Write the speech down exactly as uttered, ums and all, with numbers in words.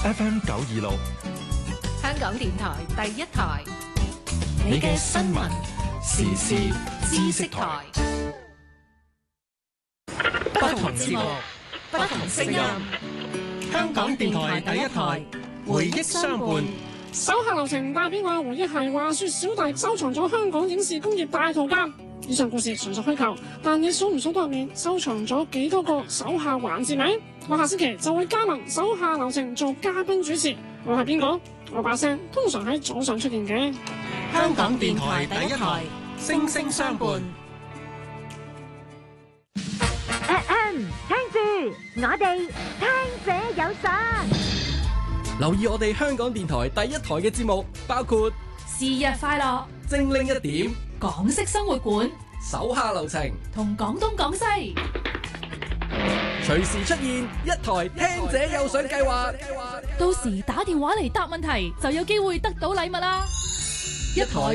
F M 九二六， 香港電台第一台， 你嘅新聞時事知識台， 不同節目，不同聲音， 香港電台第一台，回憶相伴。 手下留情帶俾我嘅回憶係話說小弟收藏咗香港影視工業大圖鑑。以上故事純屬虛構，但你數唔數到入面收藏咗幾多個手下環節名？我下星期就會加盟手下留情做嘉賓主持。我係邊個？我把聲通常喺早上出現嘅。 香港電台第一台，聲聲相伴。 聽住，我哋聽者有信。 留意我哋香港電台第一台嘅節目，包括是日快樂、 精靈一點、 港式生活館、 手下留情同廣東廣西， 隨時出現一台聽者有信計劃。 到時打電話嚟答問題，就有機會得到禮物啦！ 一台